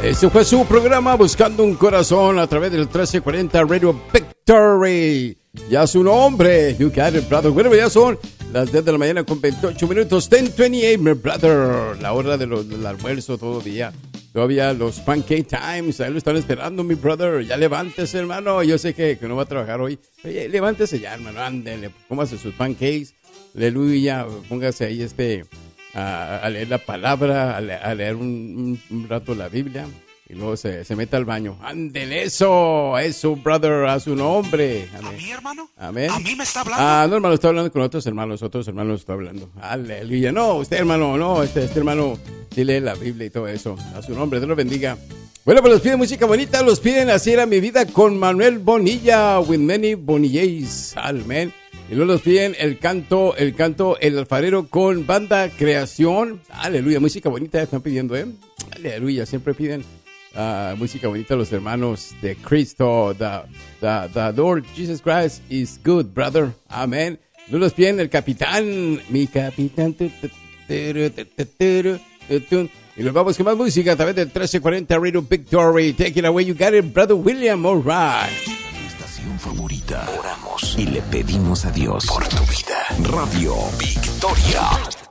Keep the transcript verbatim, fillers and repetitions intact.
Este fue su programa Buscando un Corazón a través del trece cuarenta Radio Victory. Ya su nombre, You Got It, brother. Bueno, ya son las diez de la mañana con veintiocho minutos. diez veintiocho, my brother. La hora de lo, del almuerzo todavía. Todavía los pancake times. Ahí lo están esperando, mi brother. Ya levántese, hermano. Yo sé que, que no va a trabajar hoy. Oye, levántese ya, hermano. Ándele, póngase sus pancakes. Aleluya. Póngase ahí este... A, a leer la palabra, a, le, a leer un, un, un rato la Biblia y luego se, se mete al baño. ¡Ándele eso! Eso, brother, a su nombre. Amén. ¿A mí, hermano? Amén. ¿A mí me está hablando? Ah, no, hermano, está hablando con otros hermanos. Otros hermanos está hablando. Aleluya. No, usted, hermano, no, este, este hermano sí lee la Biblia y todo eso. A su nombre, Dios lo bendiga. Bueno, pues los piden música bonita, los piden Así Era Mi Vida con Manuel Bonilla, with many bonillas. Amén. Y luego nos piden el canto, el canto El Alfarero con Banda Creación. Aleluya, música bonita están pidiendo, ¿eh? Aleluya, siempre piden uh, música bonita los hermanos de Cristo. The, the, the Lord Jesus Christ is good, brother. Amén. Luego nos piden el capitán, mi capitán. Y nos vamos con más música a través del trece cuarenta Radio Victory. Take it away, you got it, brother William. All right. Favorita. Oramos y le pedimos a Dios por tu vida. Radio Victoria.